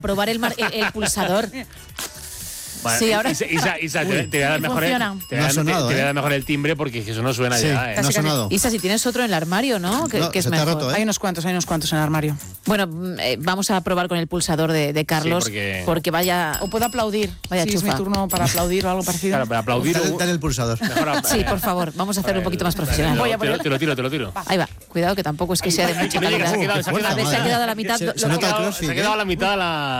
probar el pulsador. Bueno, sí, ahora... Isa, te voy a dar mejor el timbre porque eso no suena ya. No ha sonado. Isa, si tienes otro en el armario, ¿no? Que es se mejor. está roto, Hay unos cuantos en el armario. Bueno, vamos a probar con el pulsador de Carlos, porque vaya... O puedo aplaudir. Vaya si chufa. es mi turno para aplaudir o algo parecido. Claro, para aplaudir... Dale el pulsador. Sí, por favor, vamos a hacerlo un poquito más profesional. Te lo tiro. Ahí va, cuidado que tampoco es que sea de mucha calidad. Se ha quedado a la mitad. Se ha quedado a la mitad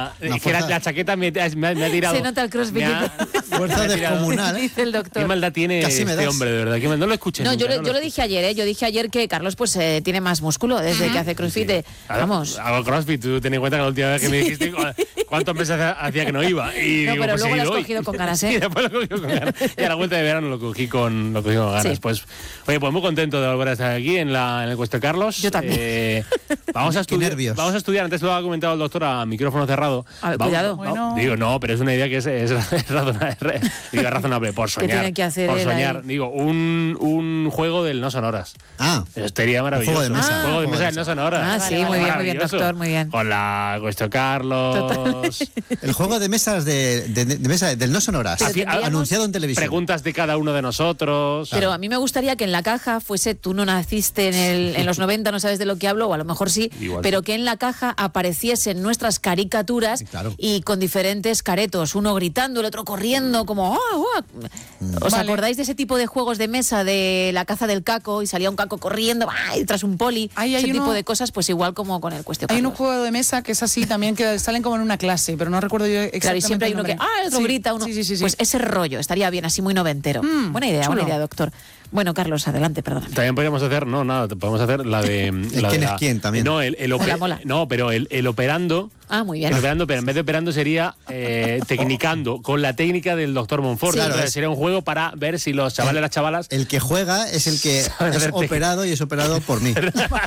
la chaqueta me ha tirado. Se nota el crossfit. Fuerza descomunal. Dice el doctor. Qué maldad tiene este hombre, de verdad. No lo escuché. No, nunca, yo lo dije ayer, Yo dije ayer que Carlos pues tiene más músculo desde que hace crossfit. Vamos. Hago crossfit, tú ten en cuenta que la última vez que me dijiste cuántos meses hacía que no iba. Y no, digo, pero pues luego lo has hoy. cogido con ganas, ¿eh? Sí, después lo he cogido con ganas. Y a la vuelta de verano lo cogí con ganas. Sí. Pues, oye, pues muy contento de volver a estar aquí en el Cuesta Carlos. Yo también. Vamos a estudiar, antes lo ha comentado el doctor a micrófono cerrado. A ver, cuidado. Digo, no, pero es una idea que es razonable. Por soñar. ¿Qué tiene que hacer por él soñar. ahí? Digo, un juego del no sonoras. Sería maravilloso. Juego de mesa. Juego de mesa del no sonoras. Sí, muy bien, doctor, muy bien. Con la Cuesta Carlos. El juego de mesas de mesa del no sonoras. Anunciado en televisión. Preguntas de cada uno de nosotros. Pero a mí me gustaría que en la caja fuese, tú no naciste en los 90, no sabes de lo que hablo, o a lo mejor sí, igual pero sí. que en la caja apareciesen nuestras caricaturas y con diferentes caretos, uno gritando, el otro corriendo, como... ¿Os acordáis de ese tipo de juegos de mesa de la caza del caco y salía un caco corriendo tras un poli? Ese tipo de cosas, pues igual como con el Cuesta Carlos. Hay un juego de mesa que es así también, que salen como en una clase, pero no recuerdo yo exactamente. Claro, y siempre hay uno que el otro grita, uno. Sí. Pues ese rollo estaría bien, así muy noventero. Buena idea, doctor. Bueno, Carlos, adelante, perdona. También podríamos hacer, podemos hacer la de... ¿Quién es quién también? No, mola. No, pero el operando... Ah, muy bien. El operando, pero en vez de operando sería tecnicando, con la técnica del doctor Monfort. Sí. Claro, sería un juego para ver si los chavales y las chavalas... El que juega es el que es operado y es operado por mí.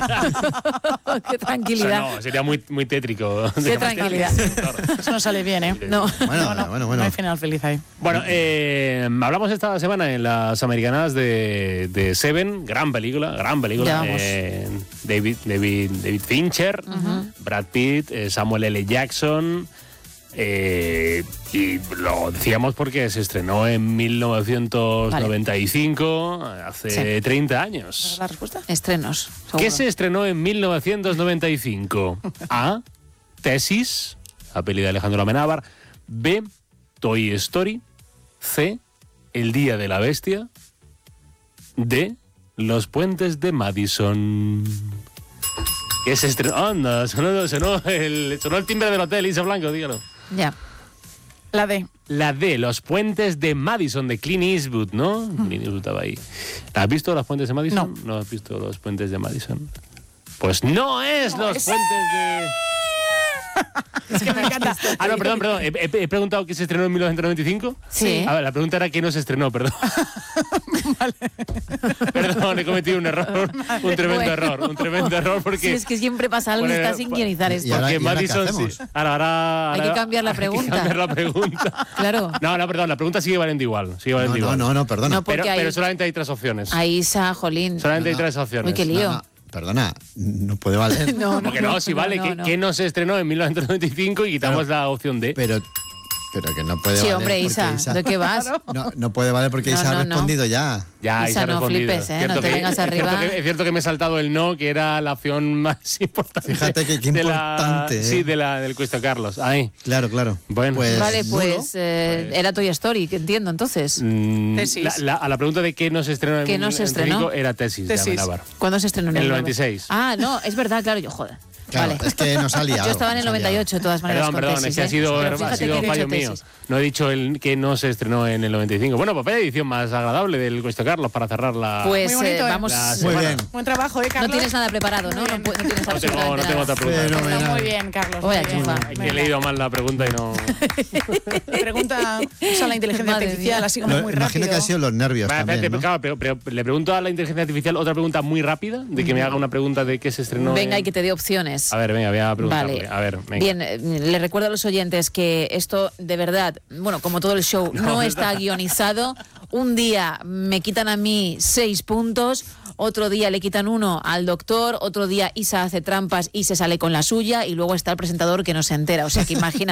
Qué tranquilidad. O sea, no, sería muy, muy tétrico. Qué tranquilidad. Eso no sale bien, ¿eh? No. Bueno. No hay final feliz ahí. Bueno, hablamos esta semana en las americanas de Seven, gran película. David Fincher, Brad Pitt, Samuel L. Jackson, y lo decíamos porque se estrenó en 1995, hace 30 años. ¿Es la respuesta? Estrenos. Seguro. ¿Qué se estrenó en 1995? A. Tesis, la peli de Alejandro Amenábar. B. Toy Story. C. El Día de la Bestia. D. Los Puentes de Madison. ¿Qué se estrenó? Anda, sonó el timbre del hotel, Isa Blanco, dígalo. Ya. La D. La D, Los Puentes de Madison, de Clint Eastwood, ¿no? Clint Eastwood estaba ahí. ¿Has visto Los Puentes de Madison? No has visto Los Puentes de Madison. Pues no es Los Puentes de... Es que me encanta. No, perdón. He preguntado qué se estrenó en 1995. Sí. A ver, la pregunta era qué no se estrenó, perdón. Vale. Perdón, he cometido un error. Un tremendo error porque... Sí, es que siempre pasa algo, está sin guionizar esto. Porque Madison... Ahora hay que cambiar la pregunta. Claro. No, perdón, la pregunta sigue valiendo igual. No, perdona. No, pero solamente hay 3 opciones. Ahí Isa, jolín. Solamente hay 3 opciones. Uy, qué lío. Perdona, no puede valer. Porque no, sí vale. Que no se estrenó en 1995 y quitamos la opción D. Pero que no puede valer. Sí, hombre, Isa, ¿de qué vas? No puede valer porque Isa ha respondido ya. Ya, Isa, no flipes, no te vengas arriba. Es cierto que me he saltado el no, que era la opción más importante. Fíjate que importante. Sí, del Cuesta Carlos. Ahí. Claro. Bueno. Vale, pues era Toy Story, que entiendo, entonces. Tesis. A la pregunta de qué no se estrenó en 1995 era Tesis. De Amenábar. ¿Cuándo se estrenó? En el 96. Ah, no, es verdad, claro, joder. Claro, vale. es que no salía. Yo estaba en el 98, de todas maneras. Perdón, es que ha sido fallo mío. No he dicho que no se estrenó en el 95. Bueno, pues vaya edición más agradable del Cuesta Carlos para cerrar la... Pues muy bonito, vamos... Muy bien. Buen trabajo, Carlos. No tienes nada preparado, ¿no? No tienes No tengo otra pregunta. Muy bien, Carlos. Voy a muy bien. chufar. He leído mal la pregunta y no... Pregunta, usa la inteligencia artificial, así como muy rápido. Imagino que han sido los nervios también, ¿no? Claro, pero le pregunto a la inteligencia artificial otra pregunta muy rápida, de que me haga una pregunta de qué se estrenó. Venga, y que te dé opciones. A ver, venga, voy a preguntarle. Vale. A ver, venga. Bien, le recuerdo a los oyentes que esto, de verdad, bueno, como todo el show, no está guionizado. Un día me quitan a mí 6 puntos, otro día le quitan 1 al doctor, otro día Isa hace trampas y se sale con la suya, y luego está el presentador que no se entera. O sea que imagina.